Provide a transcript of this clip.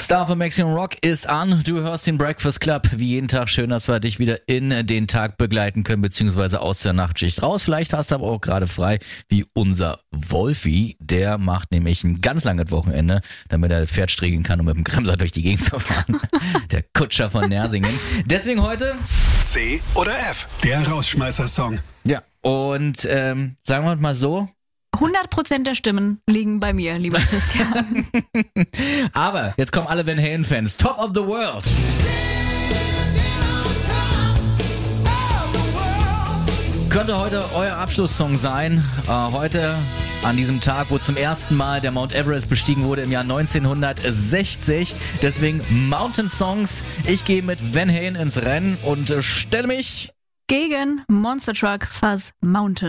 Star von Maximum Rock ist an. Du hörst den Breakfast Club wie jeden Tag. Schön, dass wir dich wieder in den Tag begleiten können, beziehungsweise aus der Nachtschicht raus. Vielleicht hast du aber auch gerade frei, wie unser Wolfi. Der macht nämlich ein ganz langes Wochenende, damit er Pferd striegeln kann, um mit dem Bremser durch die Gegend zu fahren. Der Kutscher von Nersingen. Deswegen heute C oder F, der Rausschmeißer-Song. Ja, und sagen wir mal so, 100% der Stimmen liegen bei mir, lieber Christian. aber jetzt kommen alle Van Halen-Fans. Top of the World. Könnte heute euer Abschlusssong sein. Heute an diesem Tag, wo zum ersten Mal der Mount Everest bestiegen wurde im Jahr 1960. Deswegen Mountain Songs. Ich gehe mit Van Halen ins Rennen und stelle mich Gegen Monster Truck Fuzz Mountain.